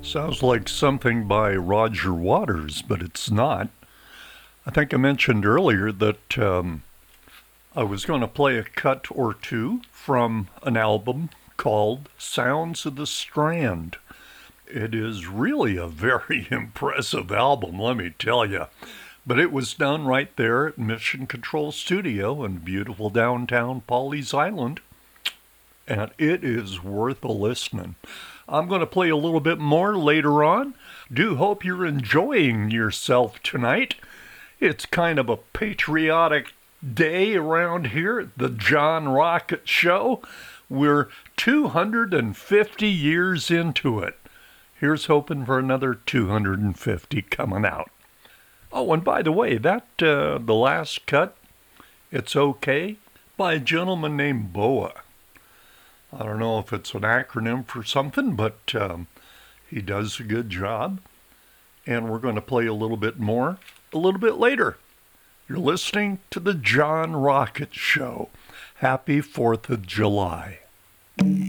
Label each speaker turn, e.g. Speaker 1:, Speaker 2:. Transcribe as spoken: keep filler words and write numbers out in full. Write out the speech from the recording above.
Speaker 1: Sounds like something by Roger Waters, but it's not. I think I mentioned earlier that um, I was going to play a cut or two from an album called Sounds of the Strand. It is really a very impressive album, let me tell you. But it was done right there at Mission Control Studio in beautiful downtown Pawleys Island. And it is worth a listening. I'm going to play a little bit more later on. Do hope you're enjoying yourself tonight. It's kind of a patriotic day around here at the John Rocket Show. We're two hundred fifty years into it. Here's hoping for another two hundred fifty coming out. Oh, and by the way, that uh, the last cut, It's Okay, by a gentleman named Boa. I don't know if it's an acronym for something, but um, he does a good job. And we're going to play a little bit more a little bit later. You're listening to the John Rocket Show. Happy fourth of July.